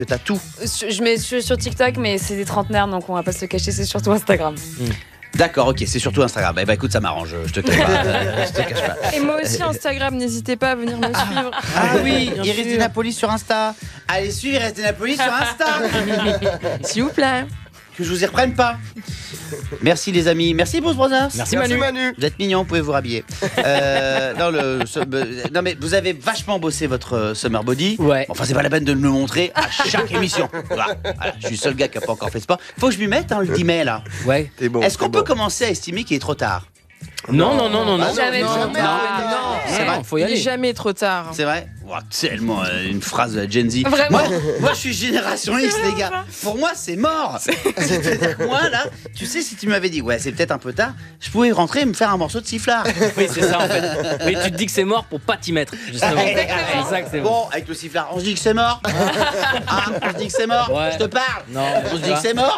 T'as tout. Je mets sur TikTok, mais c'est des trentenaires, donc on va pas se le cacher, c'est surtout Instagram. D'accord, ok, c'est surtout Instagram. Bah écoute, ça m'arrange, je te cache pas. Je te cache pas. Et moi aussi, Instagram, n'hésitez pas à venir me suivre. Ah oui, Iris de Napoli sur Insta. Allez, suivre Iris de Napoli sur Insta. S'il vous plaît. Que je vous y reprenne pas. Merci les amis, merci Bruce Brothers. Merci Manu. Vous êtes mignons, vous pouvez vous rhabiller. Non mais vous avez vachement bossé votre summer body. Ouais. Enfin c'est pas la peine de me le montrer à chaque émission. Voilà. Je suis le seul gars qui a pas encore fait sport. Faut que je m'y mette le 10 mai là. Ouais. T'es bon. Est-ce qu'on peut commencer à estimer qu'il est trop tard? Non. Jamais trop tard. C'est vrai. Faut y Il aller. est jamais trop tard. C'est vrai? Tellement une phrase de Gen Z. Vraiment. Moi, je suis génération X, les gars. Pour moi, c'est mort. C'est-à-dire que moi, là, tu sais, si tu m'avais dit, ouais, c'est peut-être un peu tard, je pouvais rentrer et me faire un morceau de sifflard. Oui, c'est ça en fait. Oui, tu te dis que c'est mort pour pas t'y mettre, justement. C'est ça que c'est Bon, avec le sifflard, on se dit que c'est mort. On se dit que c'est mort. Ouais. Je te parle. Non, On se dit que c'est mort.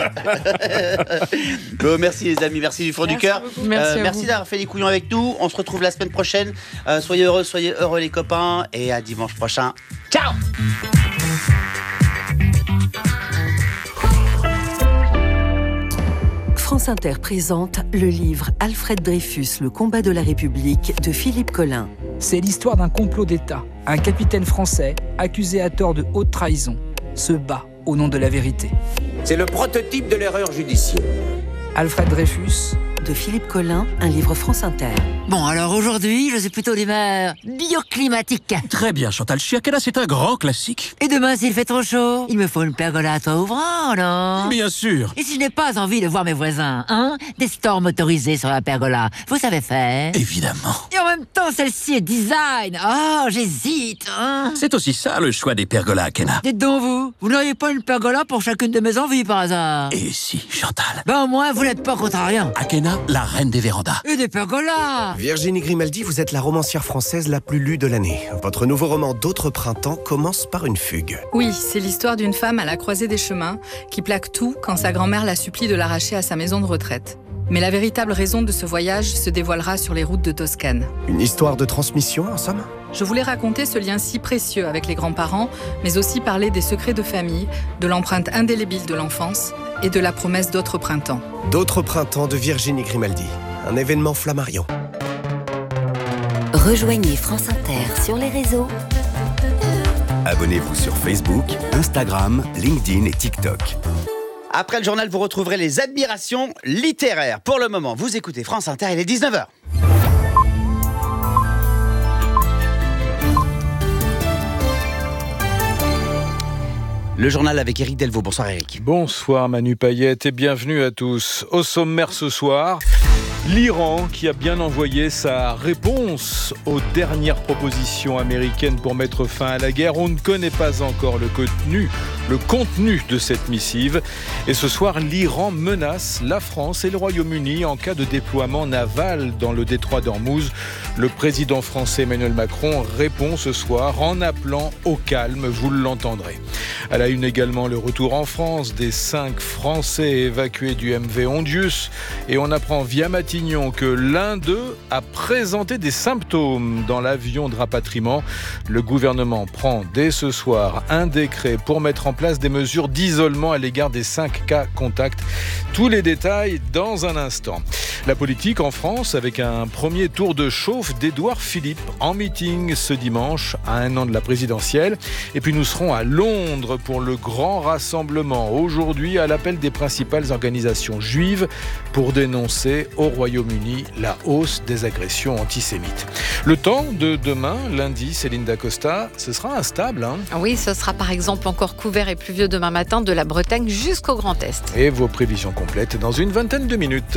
Bon, merci les amis, merci du fond du cœur. Merci à Merci vous. d'avoir fait les couillons avec nous. On se retrouve la semaine prochaine. Soyez heureux les copains. Et à dimanche prochain. Ciao. France Inter présente le livre Alfred Dreyfus, le combat de la République de Philippe Collin. C'est l'histoire d'un complot d'État. Un capitaine français, accusé à tort de haute trahison, se bat au nom de la vérité. C'est le prototype de l'erreur judiciaire. Alfred Dreyfus, De Philippe Collin, un livre France Inter. Bon, alors aujourd'hui, je suis plutôt d'humeur bioclimatique. Très bien, Chantal Chiakela, c'est un grand classique. Et demain, s'il fait trop chaud, il me faut une pergola à toit ouvrant, non? Bien sûr. Et si je n'ai pas envie de voir mes voisins, hein? Des stores motorisés sur la pergola, vous savez faire? Évidemment. Et en même temps, celle-ci est design. Oh, j'hésite, hein? C'est aussi ça le choix des pergolas, Akena. Dites donc, vous n'auriez pas une pergola pour chacune de mes envies, par hasard? Et si, Chantal. Ben, au moins, vous n'êtes pas contrariant. Akena, la reine des vérandas. Et des pergolas! Virginie Grimaldi, vous êtes la romancière française la plus lue de l'année. Votre nouveau roman D'autres printemps commence par une fugue. Oui, c'est l'histoire d'une femme à la croisée des chemins qui plaque tout quand sa grand-mère la supplie de l'arracher à sa maison de retraite. Mais la véritable raison de ce voyage se dévoilera sur les routes de Toscane. Une histoire de transmission, en somme? Je voulais raconter ce lien si précieux avec les grands-parents, mais aussi parler des secrets de famille, de l'empreinte indélébile de l'enfance et de la promesse d'autres printemps. D'autres printemps de Virginie Grimaldi. Un événement Flammarion. Rejoignez France Inter sur les réseaux. Abonnez-vous sur Facebook, Instagram, LinkedIn et TikTok. Après le journal, vous retrouverez les admirations littéraires. Pour le moment, vous écoutez France Inter, il est 19h. Le journal avec Éric Delvaux. Bonsoir Éric. Bonsoir Manu Payette et bienvenue à tous. Au sommaire ce soir, l'Iran qui a bien envoyé sa réponse aux dernières propositions américaines pour mettre fin à la guerre. On ne connaît pas encore le contenu de cette missive. Et ce soir, l'Iran menace la France et le Royaume-Uni en cas de déploiement naval dans le détroit d'Ormuz. Le président français Emmanuel Macron répond ce soir en appelant au calme, vous l'entendrez. À la une également, le retour en France des 5 Français évacués du MV Hondius. Et on apprend via Matignon que l'un d'eux a présenté des symptômes dans l'avion de rapatriement. Le gouvernement prend dès ce soir un décret pour mettre en place des mesures d'isolement à l'égard des 5 cas contacts. Tous les détails dans un instant. La politique en France avec un premier tour de chauffe d'Édouard Philippe en meeting ce dimanche à 1 an de la présidentielle. Et puis nous serons à Londres pour le grand rassemblement aujourd'hui à l'appel des principales organisations juives pour dénoncer au Royaume-Uni la hausse des agressions antisémites. Le temps de demain, lundi, Céline Dacosta, ce sera instable. Oui, ce sera par exemple encore couvert et pluvieux demain matin de la Bretagne jusqu'au Grand Est. Et vos prévisions complètes dans une vingtaine de minutes.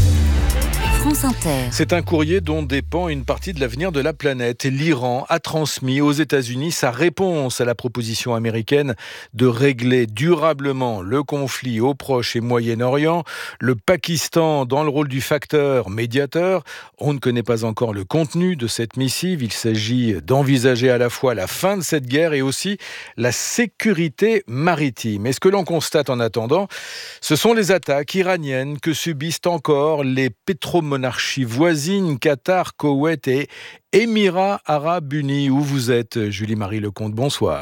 France Inter. C'est un courrier dont dépend une partie de l'avenir de la planète. L'Iran a transmis aux États-Unis sa réponse à la proposition américaine de régler durablement le conflit au Proche et Moyen-Orient. Le Pakistan dans le rôle du facteur médiateur. On ne connaît pas encore le contenu de cette missive. Il s'agit d'envisager à la fois la fin de cette guerre et aussi la sécurité maritime. Et ce que l'on constate en attendant, ce sont les attaques iraniennes que subissent encore les pétromonarchies voisines, Qatar, Koweït et Émirats Arabes Unis. Où vous êtes, Julie-Marie Lecomte, bonsoir.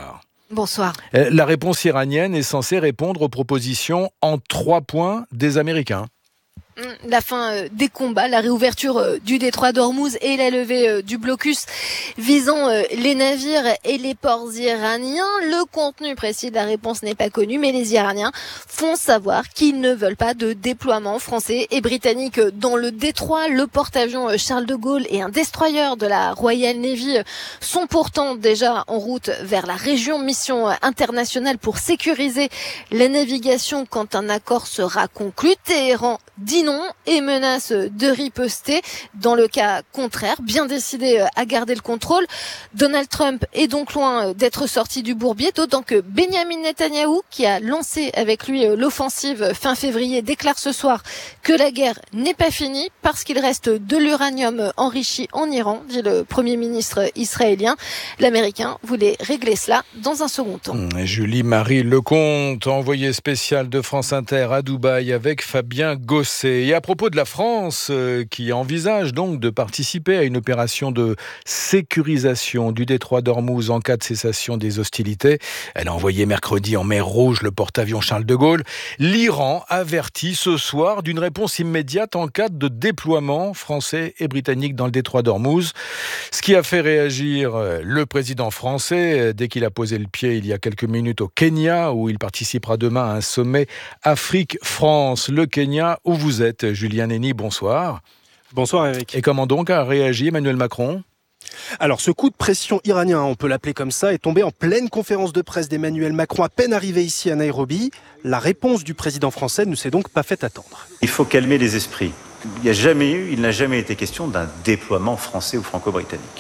Bonsoir. La réponse iranienne est censée répondre aux propositions en 3 points des Américains. La fin des combats, la réouverture du détroit d'Ormuz et la levée du blocus visant les navires et les ports iraniens. Le contenu précis de la réponse n'est pas connu, mais les Iraniens font savoir qu'ils ne veulent pas de déploiement français et britannique dans le détroit. Le porte-avions Charles de Gaulle et un destroyer de la Royal Navy sont pourtant déjà en route vers la région. Mission internationale pour sécuriser la navigation quand un accord sera conclu. Téhéran dit non et menace de riposter dans le cas contraire, bien décidé à garder le contrôle. Donald Trump est donc loin d'être sorti du bourbier, d'autant que Benyamin Netanyahou, qui a lancé avec lui l'offensive fin février, déclare ce soir que la guerre n'est pas finie parce qu'il reste de l'uranium enrichi en Iran, dit le Premier ministre israélien. L'Américain voulait régler cela dans un second temps. Julie-Marie Lecomte, envoyée spéciale de France Inter à Dubaï avec Fabien Gosset. Et à propos de la France, qui envisage donc de participer à une opération de sécurisation du détroit d'Ormuz en cas de cessation des hostilités, elle a envoyé mercredi en mer Rouge le porte-avions Charles de Gaulle. L'Iran avertit ce soir d'une réponse immédiate en cas de déploiement français et britannique dans le détroit d'Ormuz. Ce qui a fait réagir le président français dès qu'il a posé le pied il y a quelques minutes au Kenya, où il participera demain à un sommet Afrique-France. Le Kenya, où vous êtes, Julien Henny, bonsoir. Bonsoir Eric. Et comment donc a réagi Emmanuel Macron ? Alors ce coup de pression iranien, on peut l'appeler comme ça, est tombé en pleine conférence de presse d'Emmanuel Macron, à peine arrivé ici à Nairobi. La réponse du président français ne s'est donc pas fait attendre. Il faut calmer les esprits. Il n'a jamais été question d'un déploiement français ou franco-britannique.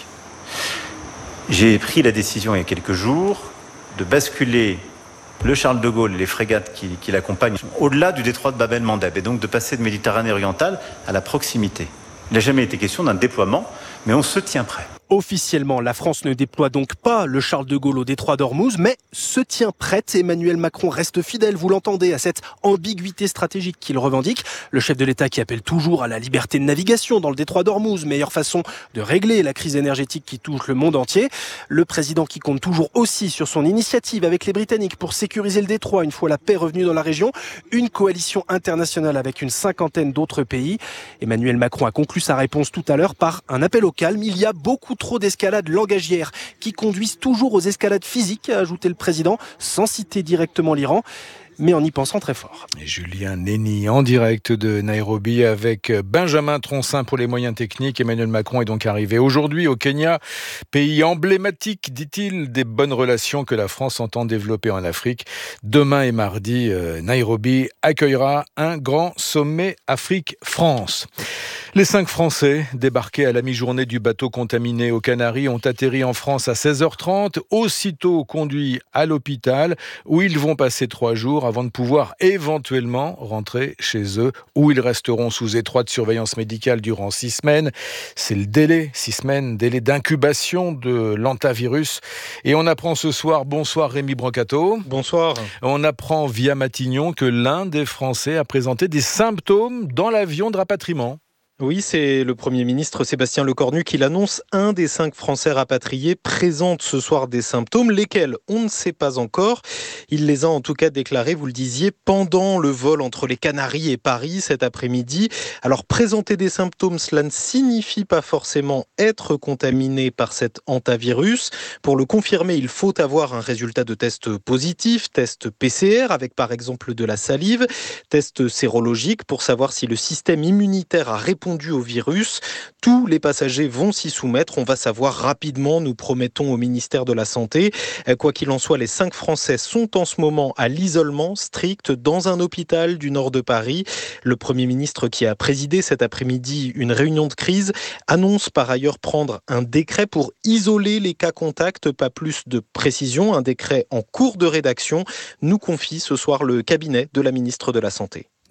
J'ai pris la décision il y a quelques jours de basculer le Charles de Gaulle et les frégates qui l'accompagnent au-delà du détroit de Bab el-Mandeb et donc de passer de Méditerranée orientale à la proximité. Il n'a jamais été question d'un déploiement, mais on se tient prêt. Officiellement, la France ne déploie donc pas le Charles de Gaulle au détroit d'Ormuz, mais se tient prête. Emmanuel Macron reste fidèle, vous l'entendez, à cette ambiguïté stratégique qu'il revendique. Le chef de l'État qui appelle toujours à la liberté de navigation dans le détroit d'Ormuz, meilleure façon de régler la crise énergétique qui touche le monde entier. Le président qui compte toujours aussi sur son initiative avec les Britanniques pour sécuriser le détroit une fois la paix revenue dans la région. Une coalition internationale avec une 50aine d'autres pays. Emmanuel Macron a conclu sa réponse tout à l'heure par un appel au calme. Il y a beaucoup trop d'escalades langagières qui conduisent toujours aux escalades physiques, a ajouté le président, sans citer directement l'Iran, mais en y pensant très fort. Et Julien Henny en direct de Nairobi avec Benjamin Troncin pour les moyens techniques. Emmanuel Macron est donc arrivé aujourd'hui au Kenya, pays emblématique, dit-il, des bonnes relations que la France entend développer en Afrique. Demain et mardi, Nairobi accueillera un grand sommet Afrique-France. Les 5 Français débarqués à la mi-journée du bateau contaminé aux Canaries ont atterri en France à 16h30, aussitôt conduits à l'hôpital où ils vont passer 3 jours avant de pouvoir éventuellement rentrer chez eux, où ils resteront sous étroite surveillance médicale durant 6 semaines. C'est le délai, 6 semaines, délai d'incubation de l'hantavirus. Et on apprend ce soir, bonsoir Rémi Brancato. Bonsoir. On apprend via Matignon que l'un des Français a présenté des symptômes dans l'avion de rapatriement. Oui, c'est le Premier ministre Sébastien Lecornu qui l'annonce. Un des 5 Français rapatriés présente ce soir des symptômes, lesquels on ne sait pas encore. Il les a en tout cas déclarés, vous le disiez, pendant le vol entre les Canaries et Paris cet après-midi. Alors présenter des symptômes, cela ne signifie pas forcément être contaminé par cet hantavirus. Pour le confirmer, il faut avoir un résultat de test positif, test PCR avec par exemple de la salive, test sérologique pour savoir si le système immunitaire a répondu au virus. Tous les passagers vont s'y soumettre. On va savoir rapidement, nous promettons au ministère de la Santé. Quoi qu'il en soit, les 5 Français sont en ce moment à l'isolement strict dans un hôpital du nord de Paris. Le Premier ministre qui a présidé cet après-midi une réunion de crise annonce par ailleurs prendre un décret pour isoler les cas contacts. Pas plus de précision. Un décret en cours de rédaction nous confie ce soir le cabinet de la ministre de la Santé.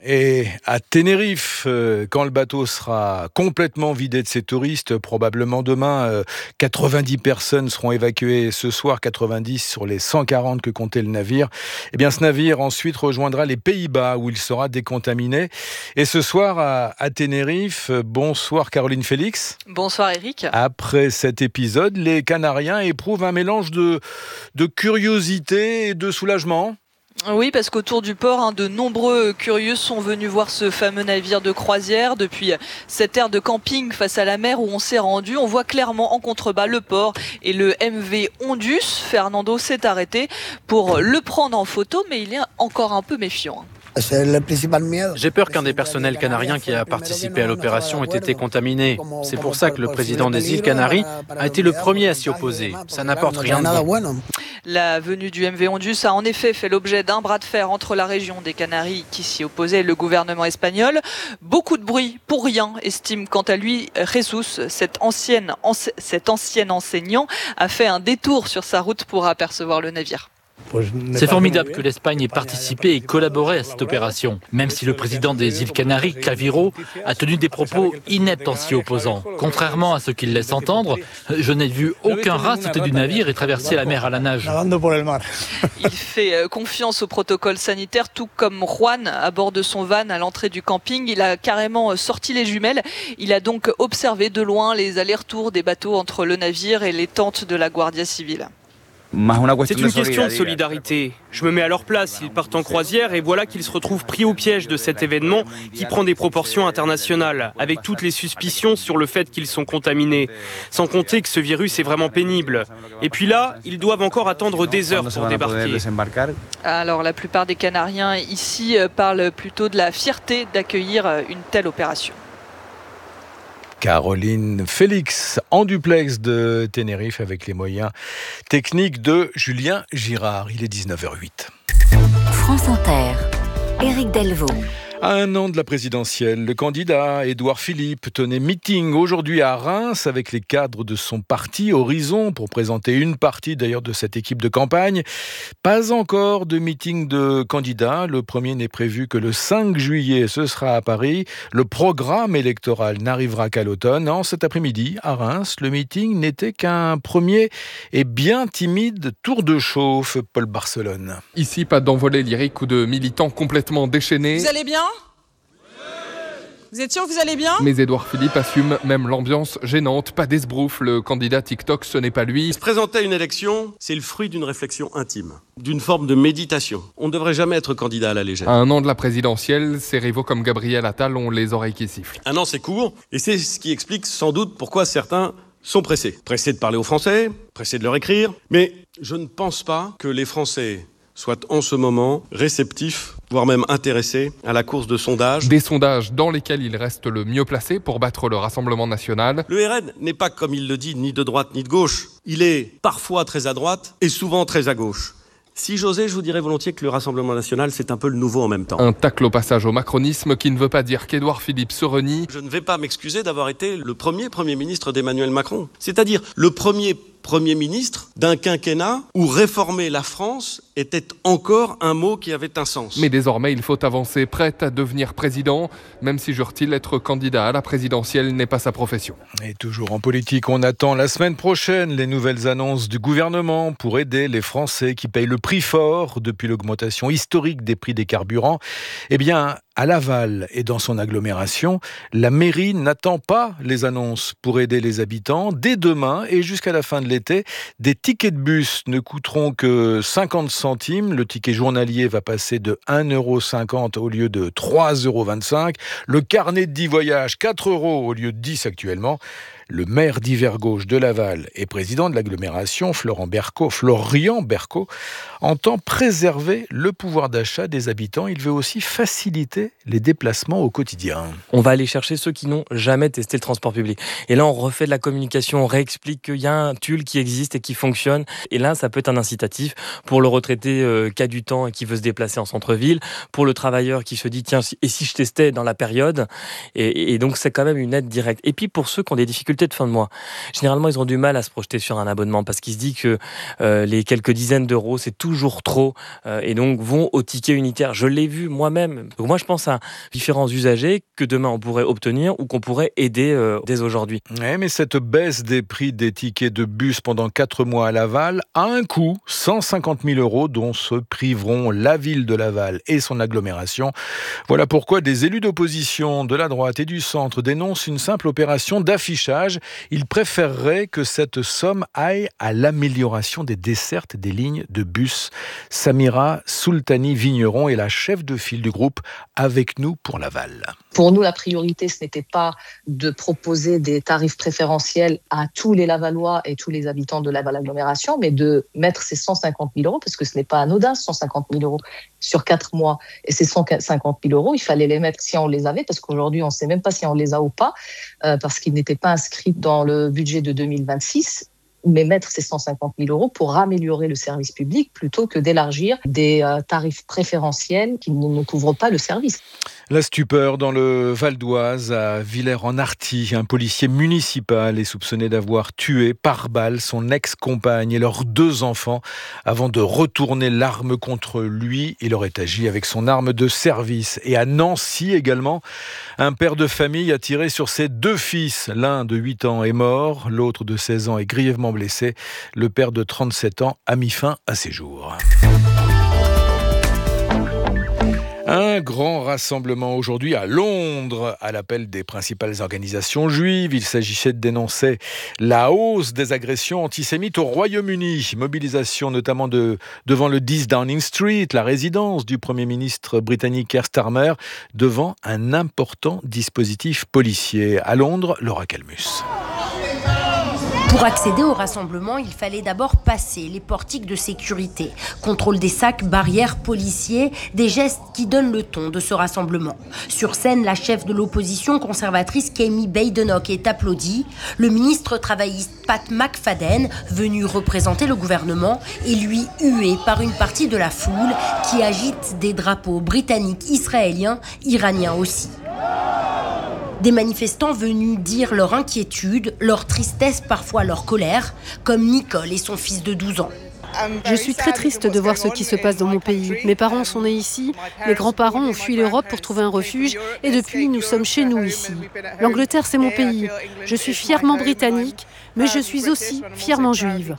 Et à Tenerife, quand le bateau sera complètement vidé de ses touristes, probablement demain, 90 personnes seront évacuées ce soir, 90 sur les 140 que comptait le navire. Eh bien, ce navire ensuite rejoindra les Pays-Bas où il sera décontaminé. Et ce soir à Tenerife, bonsoir Caroline Félix. Bonsoir Eric. Après cet épisode, les Canariens éprouvent un mélange de curiosité et de soulagement. Oui, parce qu'autour du port, de nombreux curieux sont venus voir ce fameux navire de croisière. Depuis cette aire de camping face à la mer où on s'est rendu, on voit clairement en contrebas le port et le MV Ondus. Fernando s'est arrêté pour le prendre en photo, mais il est encore un peu méfiant. J'ai peur qu'un des personnels canariens qui a participé à l'opération ait été contaminé. C'est pour ça que le président des îles Canaries a été le premier à s'y opposer. Ça n'apporte rien de bon. La venue du MV Ondus a en effet fait l'objet d'un bras de fer entre la région des Canaries qui s'y opposait et le gouvernement espagnol. Beaucoup de bruit pour rien, estime quant à lui Jesus. Cet ancien enseignant a fait un détour sur sa route pour apercevoir le navire. C'est formidable que l'Espagne ait participé et collaboré à cette opération, même si le président des îles Canaries, Claviro, a tenu des propos ineptes en s'y opposant. Contrairement à ce qu'il laisse entendre, je n'ai vu aucun rat sauter du navire et traverser la mer à la nage. Il fait confiance au protocole sanitaire, tout comme Juan à bord de son van à l'entrée du camping. Il a carrément sorti les jumelles. Il a donc observé de loin les allers-retours des bateaux entre le navire et les tentes de la Guardia Civile. C'est une question de solidarité. Je me mets à leur place, ils partent en croisière et voilà qu'ils se retrouvent pris au piège de cet événement qui prend des proportions internationales, avec toutes les suspicions sur le fait qu'ils sont contaminés. Sans compter que ce virus est vraiment pénible. Et puis là, ils doivent encore attendre des heures pour débarquer. Alors la plupart des Canariens ici parlent plutôt de la fierté d'accueillir une telle opération. Caroline Félix en duplex de Tenerife avec les moyens techniques de Julien Girard. Il est 19h08. France Inter, Éric Delvaux. À un an de la présidentielle, le candidat Édouard Philippe tenait meeting aujourd'hui à Reims avec les cadres de son parti Horizon pour présenter une partie d'ailleurs de cette équipe de campagne. Pas encore de meeting de candidats. Le premier n'est prévu que le 5 juillet, ce sera à Paris. Le programme électoral n'arrivera qu'à l'automne. Non, cet après-midi, à Reims, le meeting n'était qu'un premier et bien timide tour de chauffe. Paul Barcelone. Ici, pas d'envolée lyrique ou de militants complètement déchaînés. Vous allez bien ? Vous êtes sûr que vous allez bien ? Mais Édouard Philippe assume même l'ambiance gênante. Pas d'esbrouf, le candidat TikTok, ce n'est pas lui. Se présenter à une élection, c'est le fruit d'une réflexion intime, d'une forme de méditation. On ne devrait jamais être candidat à la légère. À un an de la présidentielle, ses rivaux comme Gabriel Attal ont les oreilles qui sifflent. Un an, c'est court, et c'est ce qui explique sans doute pourquoi certains sont pressés. Pressés de parler aux Français, pressés de leur écrire. Mais je ne pense pas que les Français soient en ce moment réceptifs, voire même intéressés à la course de sondages. Des sondages dans lesquels il reste le mieux placé pour battre le Rassemblement national. Le RN n'est pas, comme il le dit, ni de droite ni de gauche. Il est parfois très à droite et souvent très à gauche. Si j'osais, je vous dirais volontiers que le Rassemblement national, c'est un peu le nouveau en même temps. Un tacle au passage au macronisme qui ne veut pas dire qu'Édouard Philippe se renie. Je ne vais pas m'excuser d'avoir été le premier Premier ministre d'Emmanuel Macron. C'est-à-dire le premier Premier ministre d'un quinquennat où réformer la France était encore un mot qui avait un sens. Mais désormais, il faut avancer, prête à devenir président, même si jure-t-il être candidat à la présidentielle n'est pas sa profession. Et toujours en politique, on attend la semaine prochaine les nouvelles annonces du gouvernement pour aider les Français qui payent le prix fort depuis l'augmentation historique des prix des carburants. Eh bien, à Laval et dans son agglomération, la mairie n'attend pas les annonces pour aider les habitants. Dès demain et jusqu'à la fin de l'été, des tickets de bus ne coûteront que 50 centimes. Le ticket journalier va passer de 1,50 € au lieu de 3,25 €. Le carnet de 10 voyages, 4 € au lieu de 10 actuellement. Le maire d'Hiver Gauche de Laval et président de l'agglomération, Florian Berco, entend préserver le pouvoir d'achat des habitants. Il veut aussi faciliter les déplacements au quotidien. On va aller chercher ceux qui n'ont jamais testé le transport public. Et là, on refait de la communication, on réexplique qu'il y a un tulle qui existe et qui fonctionne. Et là, ça peut être un incitatif pour le retraité qui a du temps et qui veut se déplacer en centre-ville, pour le travailleur qui se dit, tiens, et si je testais dans la période ? Et donc, c'est quand même une aide directe. Et puis, pour ceux qui ont des difficultés difficultés de fin de mois. Généralement, ils ont du mal à se projeter sur un abonnement parce qu'ils se disent que les quelques dizaines d'euros, c'est toujours trop et donc vont au ticket unitaire. Je l'ai vu moi-même. Donc moi, je pense à différents usagers que demain on pourrait obtenir ou qu'on pourrait aider dès aujourd'hui. Ouais, mais cette baisse des prix des tickets de bus pendant 4 mois à Laval a un coût, 150 000 € dont se priveront la ville de Laval et son agglomération. Voilà pourquoi des élus d'opposition de la droite et du centre dénoncent une simple opération d'affichage. Ils préféreraient que cette somme aille à l'amélioration des dessertes des lignes de bus. Samira Soultani-Vigneron est la chef de file du groupe Avec nous pour Laval. Pour nous, la priorité, ce n'était pas de proposer des tarifs préférentiels à tous les Lavallois et tous les habitants de Laval agglomération, mais de mettre ces 150 000 € parce que ce n'est pas anodin, 150 000 € sur 4 mois. Et ces 150 000 €, il fallait les mettre si on les avait, parce qu'aujourd'hui, on ne sait même pas si on les a ou pas, parce qu'ils n'étaient pas inscrits dans le budget de 2026. Mais mettre ces 150 000 € pour améliorer le service public plutôt que d'élargir des tarifs préférentiels qui ne couvrent pas le service. La stupeur dans le Val d'Oise, à Villers-en-Arty. Un policier municipal est soupçonné d'avoir tué par balle son ex-compagne et leurs 2 enfants. Avant de retourner l'arme contre lui, il aurait agi avec son arme de service. Et à Nancy également, un père de famille a tiré sur ses 2 fils. L'un de 8 ans est mort, l'autre de 16 ans est grièvement blessé. Le père de 37 ans a mis fin à ses jours. Un grand rassemblement aujourd'hui à Londres, à l'appel des principales organisations juives. Il s'agissait de dénoncer la hausse des agressions antisémites au Royaume-Uni. Mobilisation notamment devant le 10 Downing Street, la résidence du Premier ministre britannique Keir Starmer, devant un important dispositif policier. À Londres, Laura Calmus. Pour accéder au rassemblement, il fallait d'abord passer les portiques de sécurité. Contrôle des sacs, barrières, policiers, des gestes qui donnent le ton de ce rassemblement. Sur scène, la chef de l'opposition conservatrice Kemi Badenoch est applaudie. Le ministre travailliste Pat McFadden, venu représenter le gouvernement, est lui hué par une partie de la foule qui agite des drapeaux britanniques, israéliens, iraniens aussi. Des manifestants venus dire leur inquiétude, leur tristesse, parfois leur colère, comme Nicole et son fils de 12 ans. Je suis très triste de voir ce qui se passe dans mon pays. Mes parents sont nés ici, mes grands-parents ont fui l'Europe pour trouver un refuge et depuis nous sommes chez nous ici. L'Angleterre, c'est mon pays. Je suis fièrement britannique, mais je suis aussi fièrement juive.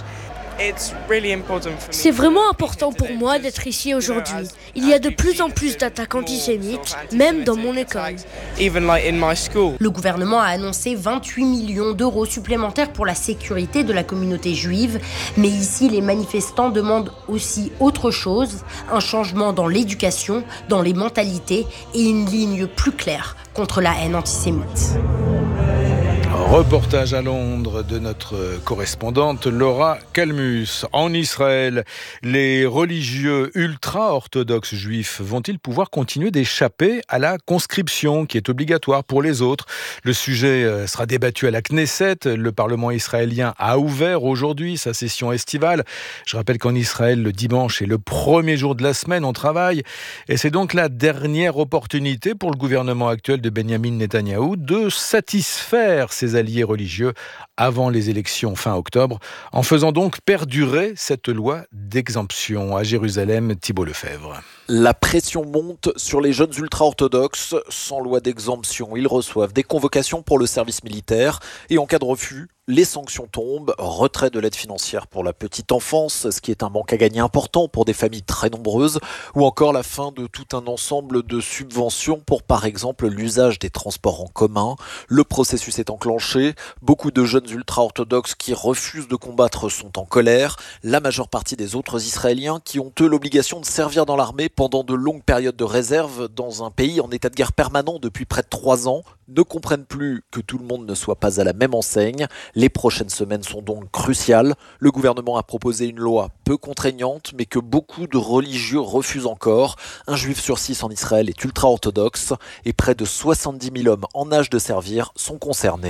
C'est vraiment important pour moi d'être ici aujourd'hui. Il y a de plus en plus d'attaques antisémites, même dans mon école. Le gouvernement a annoncé 28 millions d'euros supplémentaires pour la sécurité de la communauté juive. Mais ici, les manifestants demandent aussi autre chose, un changement dans l'éducation, dans les mentalités et une ligne plus claire contre la haine antisémite. Reportage à Londres de notre correspondante Laura Calmus. En Israël, les religieux ultra-orthodoxes juifs vont-ils pouvoir continuer d'échapper à la conscription qui est obligatoire pour les autres ? Le sujet sera débattu à la Knesset. Le Parlement israélien a ouvert aujourd'hui sa session estivale. Je rappelle qu'en Israël, le dimanche est le premier jour de la semaine, on travaille. Et c'est donc la dernière opportunité pour le gouvernement actuel de Benjamin Netanyahou de satisfaire ses alliés religieux avant les élections fin octobre, en faisant donc perdurer cette loi d'exemption. À Jérusalem, Thibault Lefebvre. La pression monte sur les jeunes ultra-orthodoxes. Sans loi d'exemption, ils reçoivent des convocations pour le service militaire et en cas de refus, les sanctions tombent, retrait de l'aide financière pour la petite enfance, ce qui est un manque à gagner important pour des familles très nombreuses, ou encore la fin de tout un ensemble de subventions pour par exemple l'usage des transports en commun. Le processus est enclenché, beaucoup de jeunes ultra-orthodoxes qui refusent de combattre sont en colère, la majeure partie des autres Israéliens qui ont eux l'obligation de servir dans l'armée pendant de longues périodes de réserve dans un pays en état de guerre permanent depuis près de 3 ans, ne comprennent plus que tout le monde ne soit pas à la même enseigne. Les prochaines semaines sont donc cruciales. Le gouvernement a proposé une loi peu contraignante, mais que beaucoup de religieux refusent encore. Un juif sur 6 en Israël est ultra-orthodoxe et près de 70 000 hommes en âge de servir sont concernés.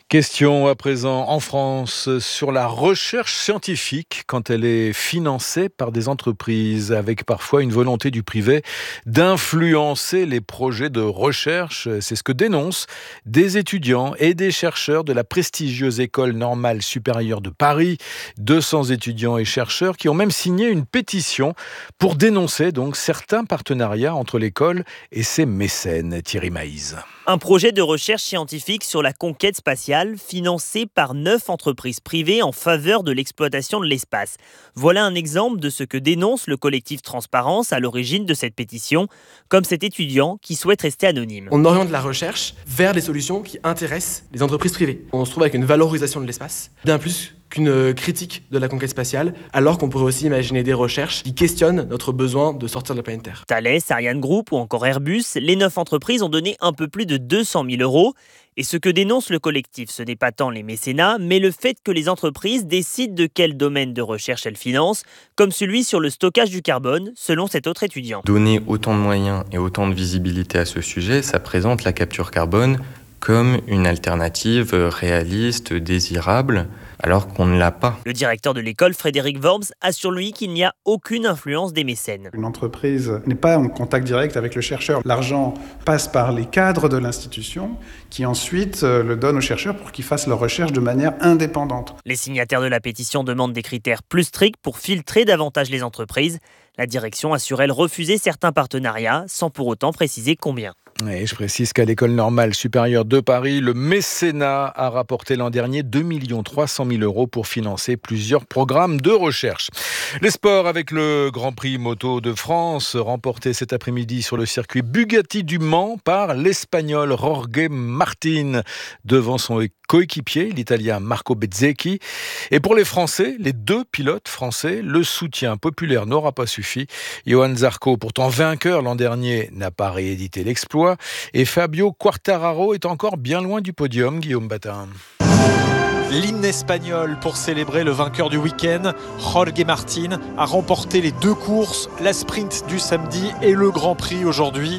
Question à présent en France sur la recherche scientifique quand elle est financée par des entreprises avec parfois une volonté du privé d'influencer les projets de recherche. C'est ce que dénoncent des étudiants et des chercheurs de la prestigieuse École normale supérieure de Paris. 200 étudiants et chercheurs qui ont même signé une pétition pour dénoncer donc certains partenariats entre l'école et ses mécènes. Thierry Maïz. Un projet de recherche scientifique sur la conquête spatiale financé par 9 entreprises privées en faveur de l'exploitation de l'espace. Voilà un exemple de ce que dénonce le collectif Transparence à l'origine de cette pétition, comme cet étudiant qui souhaite rester anonyme. On oriente la recherche vers des solutions qui intéressent les entreprises privées. On se trouve avec une valorisation de l'espace, bien plus qu'une critique de la conquête spatiale, alors qu'on pourrait aussi imaginer des recherches qui questionnent notre besoin de sortir de la planète Terre. Thales, Ariane Group ou encore Airbus, les 9 entreprises ont donné un peu plus de 200 000 €. Et ce que dénonce le collectif, ce n'est pas tant les mécénats, mais le fait que les entreprises décident de quel domaine de recherche elles financent, comme celui sur le stockage du carbone, selon cet autre étudiant. Donner autant de moyens et autant de visibilité à ce sujet, ça présente la capture carbone comme une alternative réaliste, désirable, alors qu'on ne l'a pas. Le directeur de l'école, Frédéric Worms, assure lui qu'il n'y a aucune influence des mécènes. Une entreprise n'est pas en contact direct avec le chercheur. L'argent passe par les cadres de l'institution qui ensuite le donnent aux chercheurs pour qu'ils fassent leurs recherches de manière indépendante. Les signataires de la pétition demandent des critères plus stricts pour filtrer davantage les entreprises. La direction assure elle refuser certains partenariats sans pour autant préciser combien. Et je précise qu'à l'École normale supérieure de Paris, le mécénat a rapporté l'an dernier 2 300 000 € pour financer plusieurs programmes de recherche. Les sports avec le Grand Prix moto de France, remporté cet après-midi sur le circuit Bugatti du Mans par l'Espagnol Jorge Martín, devant son coéquipier, l'Italien Marco Bezzecchi. Et pour les Français, les 2 pilotes français, le soutien populaire n'aura pas suffi. Johan Zarco, pourtant vainqueur l'an dernier, n'a pas réédité l'exploit. Et Fabio Quartararo est encore bien loin du podium, Guillaume Batin. L'hymne espagnol pour célébrer le vainqueur du week-end. Jorge Martín a remporté les 2 courses, la sprint du samedi et le Grand Prix aujourd'hui.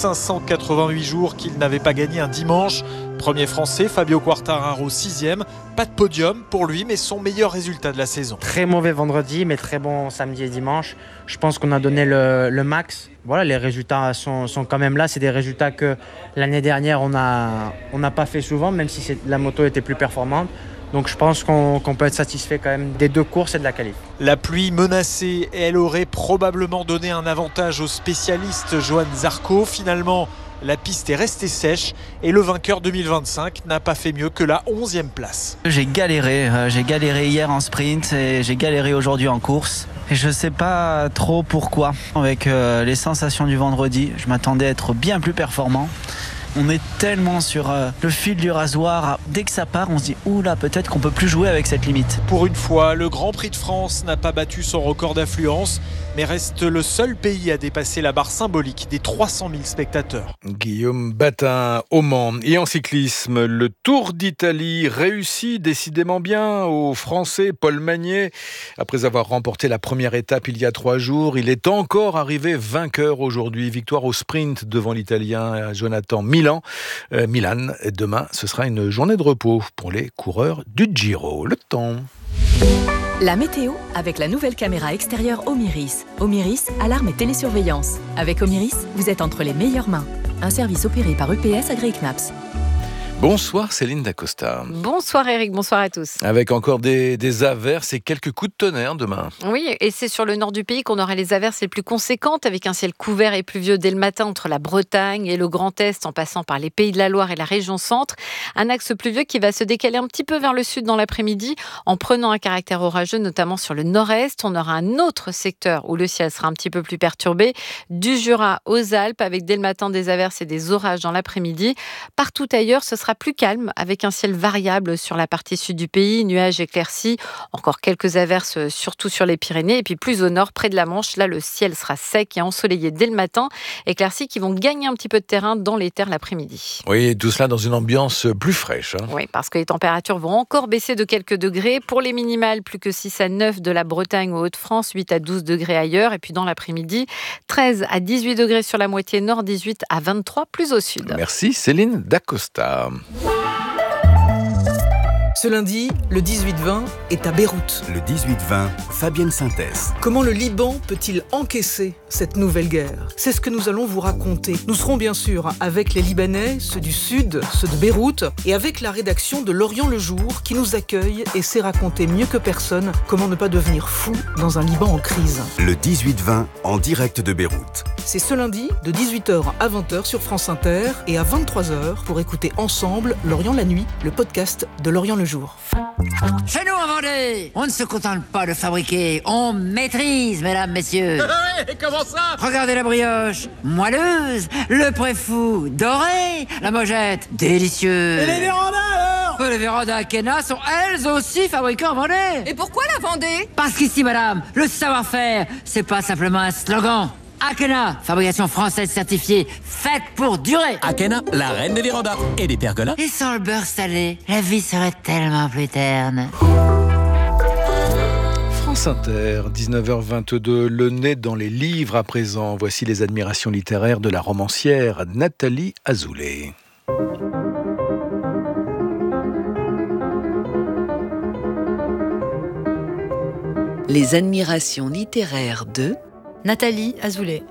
588 jours qu'il n'avait pas gagné un dimanche. Premier français, Fabio Quartararo 6e. Pas de podium pour lui, mais son meilleur résultat de la saison. Très mauvais vendredi, mais très bon samedi et dimanche. Je pense qu'on a donné le max. Voilà, les résultats sont quand même là. C'est des résultats que l'année dernière, on n'a pas fait souvent, même si la moto était plus performante. Donc je pense qu'on peut être satisfait quand même des 2 courses et de la qualif. La pluie menacée, elle aurait probablement donné un avantage au spécialiste Johan Zarco. Finalement, la piste est restée sèche et le vainqueur 2025 n'a pas fait mieux que la 11e place. J'ai galéré hier en sprint et j'ai galéré aujourd'hui en course. Et je ne sais pas trop pourquoi. Avec les sensations du vendredi, je m'attendais à être bien plus performant. On est tellement sur le fil du rasoir. Dès que ça part, on se dit « Oula, peut-être qu'on ne peut plus jouer avec cette limite ». Pour une fois, le Grand Prix de France n'a pas battu son record d'affluence, mais reste le seul pays à dépasser la barre symbolique des 300 000 spectateurs. Guillaume Batin au Mans. Et en cyclisme, le Tour d'Italie réussit décidément bien au Français Paul Magnier. Après avoir remporté la première étape il y a 3 jours, il est encore arrivé vainqueur aujourd'hui. Victoire au sprint devant l'Italien Jonathan Milan. Demain, ce sera une journée de repos pour les coureurs du Giro. Le temps. La météo avec la nouvelle caméra extérieure Omiris. Omiris, alarme et télésurveillance. Avec Omiris, vous êtes entre les meilleures mains. Un service opéré par UPS AgriKnaps. Bonsoir Céline Dacosta. Bonsoir Eric, bonsoir à tous. Avec encore des averses et quelques coups de tonnerre demain. Oui, et c'est sur le nord du pays qu'on aura les averses les plus conséquentes, avec un ciel couvert et pluvieux dès le matin entre la Bretagne et le Grand Est, en passant par les Pays de la Loire et la région centre. Un axe pluvieux qui va se décaler un petit peu vers le sud dans l'après-midi, en prenant un caractère orageux, notamment sur le nord-est. On aura un autre secteur où le ciel sera un petit peu plus perturbé, du Jura aux Alpes, avec dès le matin des averses et des orages dans l'après-midi. Partout ailleurs, ce sera plus calme, avec un ciel variable sur la partie sud du pays, nuages éclaircis, encore quelques averses surtout sur les Pyrénées, et puis plus au nord, près de la Manche, là le ciel sera sec et ensoleillé dès le matin, éclaircis qui vont gagner un petit peu de terrain dans les terres l'après-midi. Oui, tout cela dans une ambiance plus fraîche. Oui, parce que les températures vont encore baisser de quelques degrés. Pour les minimales, plus que 6 à 9 de la Bretagne aux Hauts-de-France, 8 à 12 degrés ailleurs, et puis dans l'après-midi, 13 à 18 degrés sur la moitié nord, 18 à 23 plus au sud. Merci Céline Dacosta. Ce lundi, le 18-20 est à Beyrouth. Le 18-20, Fabienne Synthès. Comment le Liban peut-il encaisser cette nouvelle guerre ? C'est ce que nous allons vous raconter. Nous serons bien sûr avec les Libanais, ceux du Sud, ceux de Beyrouth, et avec la rédaction de L'Orient le Jour qui nous accueille et sait raconter mieux que personne comment ne pas devenir fou dans un Liban en crise. Le 18-20, en direct de Beyrouth. C'est ce lundi, de 18h à 20h sur France Inter et à 23h pour écouter ensemble L'Orient la nuit, le podcast de L'Orient le Jour. Chez nous en Vendée, on ne se contente pas de fabriquer, on maîtrise, mesdames, messieurs. Comment ça ? Regardez la brioche, moelleuse, le préfou, doré, la mojette, délicieux. Et les vérandas alors ? Les vérandas Akena sont elles aussi fabriquées en Vendée. Et pourquoi la Vendée ? Parce qu'ici, madame, le savoir-faire, c'est pas simplement un slogan. Akena, fabrication française certifiée, faite pour durer. Akena, la reine des vérandas et des pergolas. Et sans le beurre salé, la vie serait tellement plus terne. France Inter, 19h22, le nez dans les livres à présent. Voici les admirations littéraires de la romancière Nathalie Azoulay. Les admirations littéraires de Nathalie Azoulay.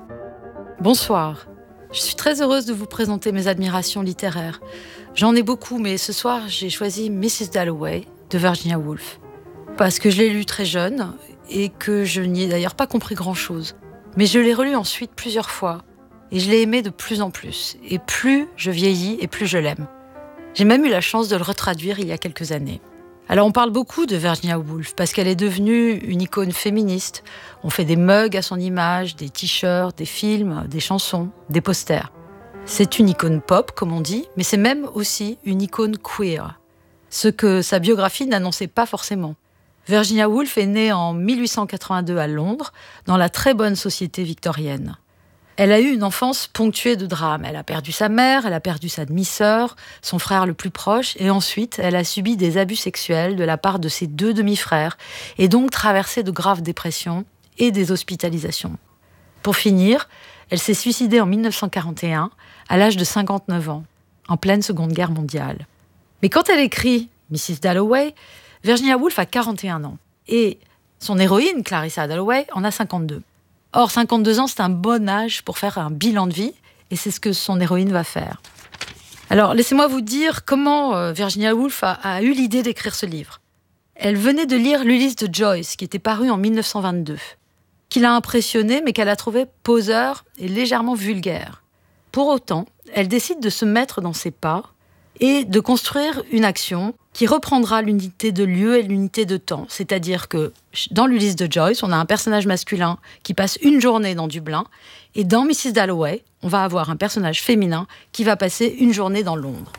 Bonsoir. Je suis très heureuse de vous présenter mes admirations littéraires. J'en ai beaucoup, mais ce soir, j'ai choisi Mrs. Dalloway de Virginia Woolf. Parce que je l'ai lu très jeune et que je n'y ai d'ailleurs pas compris grand-chose. Mais je l'ai relu ensuite plusieurs fois et je l'ai aimé de plus en plus. Et plus je vieillis et plus je l'aime. J'ai même eu la chance de le retraduire il y a quelques années. Alors on parle beaucoup de Virginia Woolf parce qu'elle est devenue une icône féministe. On fait des mugs à son image, des t-shirts, des films, des chansons, des posters. C'est une icône pop, comme on dit, mais c'est même aussi une icône queer. Ce que sa biographie n'annonçait pas forcément. Virginia Woolf est née en 1882 à Londres, dans la très bonne société victorienne. Elle a eu une enfance ponctuée de drames. Elle a perdu sa mère, elle a perdu sa demi-sœur, son frère le plus proche, et ensuite elle a subi des abus sexuels de la part de ses 2 demi-frères, et donc traversé de graves dépressions et des hospitalisations. Pour finir, elle s'est suicidée en 1941, à l'âge de 59 ans, en pleine Seconde Guerre mondiale. Mais quand elle écrit Mrs. Dalloway, Virginia Woolf a 41 ans, et son héroïne, Clarissa Dalloway, en a 52. Or, 52 ans, c'est un bon âge pour faire un bilan de vie, et c'est ce que son héroïne va faire. Alors, laissez-moi vous dire comment Virginia Woolf a eu l'idée d'écrire ce livre. Elle venait de lire l'Ulysse de Joyce, qui était paru en 1922, qui l'a impressionnée, mais qu'elle a trouvé poseur et légèrement vulgaire. Pour autant, elle décide de se mettre dans ses pas et de construire une action qui reprendra l'unité de lieu et l'unité de temps. C'est-à-dire que dans l'Ulysse de Joyce, on a un personnage masculin qui passe une journée dans Dublin, et dans Mrs. Dalloway, on va avoir un personnage féminin qui va passer une journée dans Londres.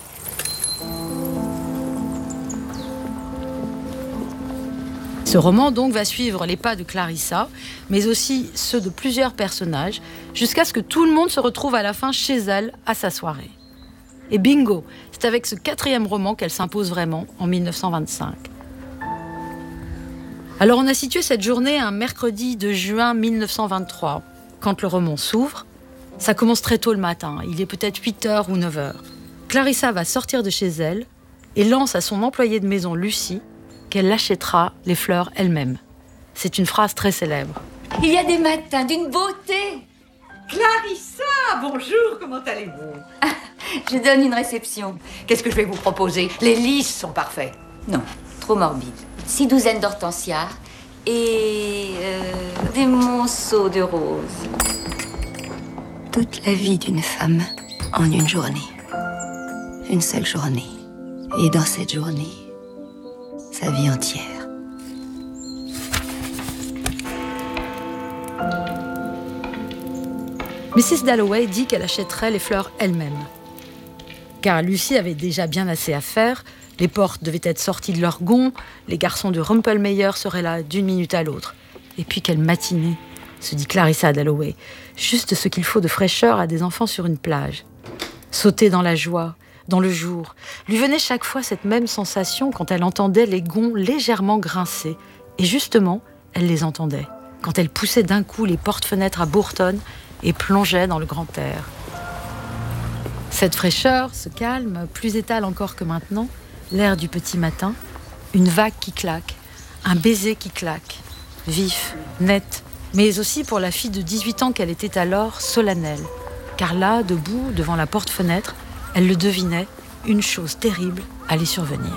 Ce roman donc va suivre les pas de Clarissa, mais aussi ceux de plusieurs personnages, jusqu'à ce que tout le monde se retrouve à la fin chez elle à sa soirée. Et bingo, c'est avec ce 4e roman qu'elle s'impose vraiment en 1925. Alors on a situé cette journée un mercredi de juin 1923. Quand le roman s'ouvre, ça commence très tôt le matin, il est peut-être 8h ou 9h. Clarissa va sortir de chez elle et lance à son employée de maison Lucie qu'elle achètera les fleurs elle-même. C'est une phrase très célèbre. Il y a des matins d'une beauté. Clarissa, bonjour, comment allez-vous? Je donne une réception. Qu'est-ce que je vais vous proposer? Les lys sont parfaits. Non, trop morbide. 6 douzaines d'hortensias et des monceaux de roses. Toute la vie d'une femme en une journée. Une seule journée. Et dans cette journée, sa vie entière. Mrs. Dalloway dit qu'elle achèterait les fleurs elle-même. Car Lucie avait déjà bien assez à faire, les portes devaient être sorties de leur gonds, les garçons de Rumpelmeyer seraient là d'une minute à l'autre. Et puis quelle matinée, se dit Clarissa Dalloway, juste ce qu'il faut de fraîcheur à des enfants sur une plage. Sauter dans la joie, dans le jour, lui venait chaque fois cette même sensation quand elle entendait les gonds légèrement grincer. Et justement, elle les entendait, quand elle poussait d'un coup les portes-fenêtres à Bourton et plongeait dans le grand air. Cette fraîcheur, ce calme, plus étale encore que maintenant, L'air du petit matin, une vague qui claque, un baiser qui claque, vif, net, mais aussi pour la fille de 18 ans qu'elle était alors, solennelle. Car là, debout, devant la porte-fenêtre, elle le devinait, une chose terrible allait survenir.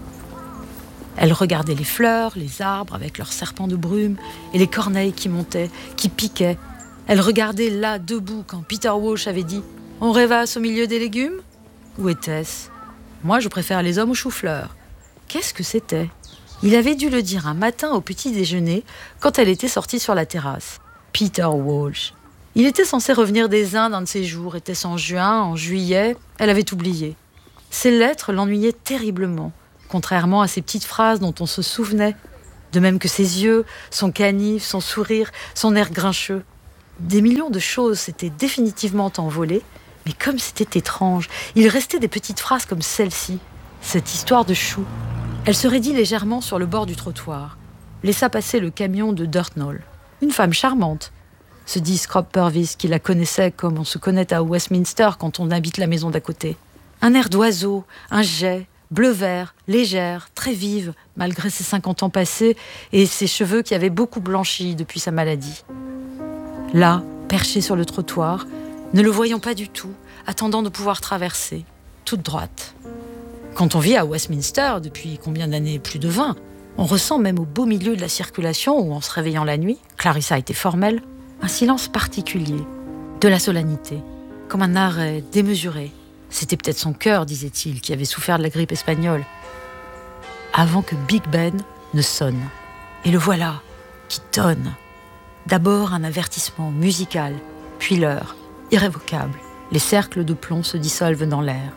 Elle regardait les fleurs, les arbres avec leurs serpents de brume et les corneilles qui montaient, qui piquaient. Elle regardait là, debout, quand Peter Walsh avait dit « On rêvasse au milieu des légumes ?» Où était-ce ? Moi, je préfère les hommes aux choux-fleurs. Qu'est-ce que c'était ? Il avait dû le dire un matin au petit déjeuner, quand elle était sortie sur la terrasse. Peter Walsh. Il était censé revenir des Indes un de ces jours. Était-ce en juin, en juillet ? Elle avait oublié. Ces lettres l'ennuyaient terriblement, contrairement à ces petites phrases dont on se souvenait. De même que ses yeux, son canif, son sourire, son air grincheux. Des millions de choses s'étaient définitivement envolées, mais comme c'était étrange, il restait des petites phrases comme celle-ci, cette histoire de chou. Elle se raidit légèrement sur le bord du trottoir, laissa passer le camion de Dirtnall. Une femme charmante, se dit Scrop Purvis, qui la connaissait comme on se connaît à Westminster quand on habite la maison d'à côté. Un air d'oiseau, un jet, bleu-vert, légère, très vive, malgré ses 50 ans passés et ses cheveux qui avaient beaucoup blanchi depuis sa maladie. Là, perchée sur le trottoir, ne le voyant pas du tout, attendant de pouvoir traverser, toute droite. Quand on vit à Westminster, depuis combien d'années ? Plus de 20, on ressent même au beau milieu de la circulation, ou en se réveillant la nuit, Clarissa était formelle, un silence particulier, de la solennité, comme un arrêt démesuré. C'était peut-être son cœur, disait-il, qui avait souffert de la grippe espagnole. Avant que Big Ben ne sonne. Et le voilà, qui tonne. D'abord un avertissement musical, puis l'heure, irrévocable. Les cercles de plomb se dissolvent dans l'air.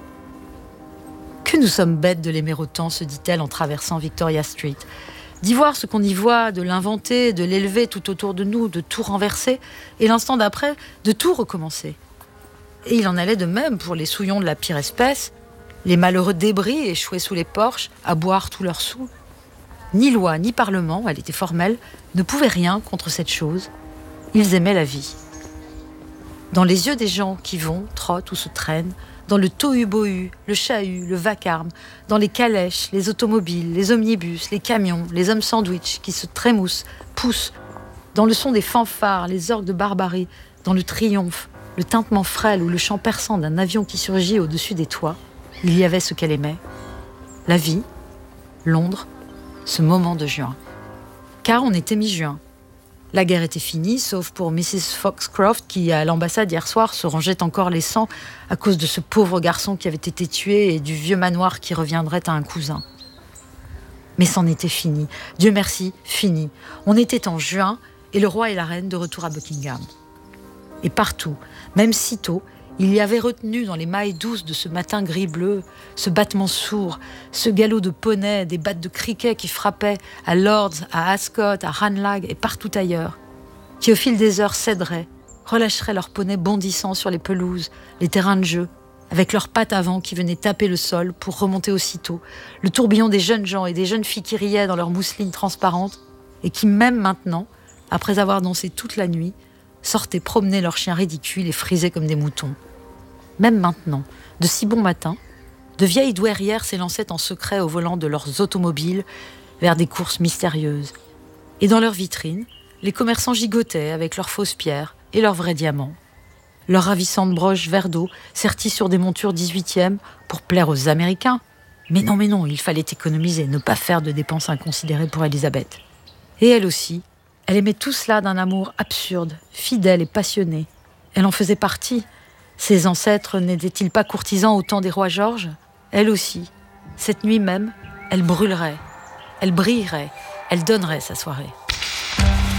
Que nous sommes bêtes de l'aimer autant, se dit-elle en traversant Victoria Street. D'y voir ce qu'on y voit, de l'inventer, de l'élever tout autour de nous, de tout renverser, et l'instant d'après, de tout recommencer. Et il en allait de même pour les souillons de la pire espèce, les malheureux débris échoués sous les porches, à boire tous leurs sous. Ni loi, ni parlement, elle était formelle, ne pouvaient rien contre cette chose. Ils aimaient la vie. Dans les yeux des gens qui vont, trottent ou se traînent, dans le tohu-bohu, le chahut, le vacarme, dans les calèches, les automobiles, les omnibus, les camions, les hommes sandwich qui se trémoussent, poussent, dans le son des fanfares, les orgues de barbarie, dans le triomphe, le tintement frêle ou le chant perçant d'un avion qui surgit au-dessus des toits, il y avait ce qu'elle aimait. La vie, Londres, ce moment de juin. Car on était mi-juin. La guerre était finie, sauf pour Mrs. Foxcroft qui, à l'ambassade hier soir, se rangeait encore les sangs à cause de ce pauvre garçon qui avait été tué et du vieux manoir qui reviendrait à un cousin. Mais c'en était fini. Dieu merci, fini. On était en juin et le roi et la reine de retour à Buckingham. Et partout, même si tôt, il y avait retenu dans les mailles douces de ce matin gris-bleu, ce battement sourd, ce galop de poney, des battes de cricket qui frappaient à Lord's, à Ascot, à Ranelagh et partout ailleurs, qui au fil des heures céderaient, relâcheraient leurs poneys bondissant sur les pelouses, les terrains de jeu, avec leurs pattes avant qui venaient taper le sol pour remonter aussitôt, le tourbillon des jeunes gens et des jeunes filles qui riaient dans leurs mousselines transparentes et qui, même maintenant, après avoir dansé toute la nuit, sortaient promener leurs chiens ridicules et frisaient comme des moutons. Même maintenant, de si bon matin, de vieilles douairières s'élançaient en secret au volant de leurs automobiles vers des courses mystérieuses. Et dans leurs vitrines, les commerçants gigotaient avec leurs fausses pierres et leurs vrais diamants. Leurs ravissantes broches verre d'eau serties sur des montures 18e pour plaire aux Américains. Mais non, il fallait économiser, ne pas faire de dépenses inconsidérées pour Elisabeth. Et elle aussi, elle aimait tout cela d'un amour absurde, fidèle et passionné. Elle en faisait partie. Ses ancêtres n'étaient-ils pas courtisans au temps des rois Georges ? Elle aussi. Cette nuit même, elle brûlerait, elle brillerait, elle donnerait sa soirée.